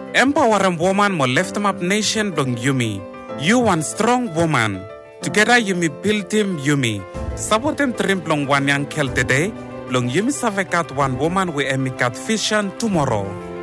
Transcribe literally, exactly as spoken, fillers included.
Empowering woman mo lift them up nation blong Yumi. You one strong woman. Together Yumi build him Yumi. Sabotem trim blong one young kel today. Blong Yumi savekat one woman we emikat vision tomorrow.